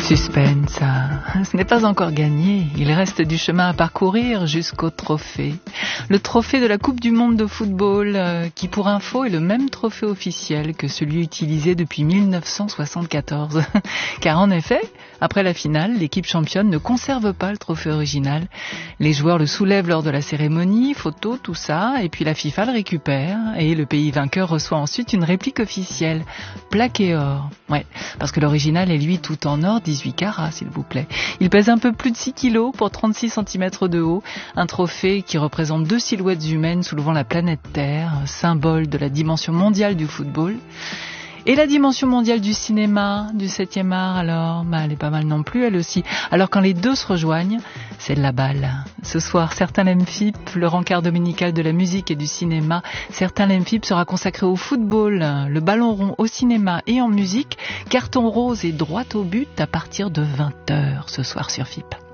Suspense, ce n'est pas encore gagné. Il reste du chemin à parcourir jusqu'au trophée. Le trophée de la Coupe du Monde de football, qui pour info est le même trophée officiel que celui utilisé depuis 1974. Car en effet, après la finale, l'équipe championne ne conserve pas le trophée original. Les joueurs le soulèvent lors de la cérémonie, photos, tout ça, et puis la FIFA le récupère, et le pays vainqueur reçoit ensuite une réplique officielle, plaquée or. Ouais, parce que l'original est lui tout en or, 18 carats s'il vous plaît. Il pèse un peu plus de 6 kilos pour 36 cm de haut, un trophée qui représente 2 silhouettes humaines soulevant la planète Terre, symbole de la dimension mondiale du football. Et la dimension mondiale du cinéma, du 7e art, alors, elle est pas mal non plus, elle aussi. Alors quand les deux se rejoignent, c'est de la balle. Ce soir, certains l'EMFIP, le rencard dominical de la musique et du cinéma, certains l'EMFIP sera consacré au football, le ballon rond au cinéma et en musique, carton rose et droit au but à partir de 20h ce soir sur FIP.